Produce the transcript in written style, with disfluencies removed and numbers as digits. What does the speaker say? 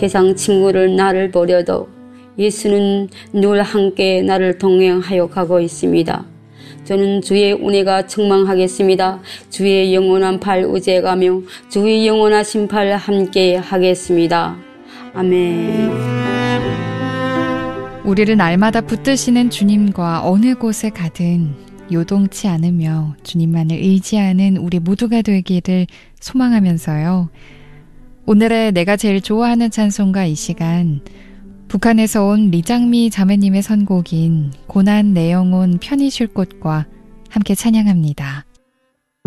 세상 친구를 나를 버려도 예수는 늘 함께 나를 동행하여 가고 있습니다. 저는 주의 은혜가 충만하겠습니다. 주의 영원한 팔 의지해가며 주의 영원하신 팔 함께 하겠습니다. 아멘. 우리를 날마다 붙드시는 주님과 어느 곳에 가든 요동치 않으며 주님만을 의지하는 우리 모두가 되기를 소망하면서요. 오늘의 내가 제일 좋아하는 찬송가 이 시간, 북한에서 온 리장미 자매님의 선곡인 고난 내 영혼 편히 쉴 곳과 함께 찬양합니다.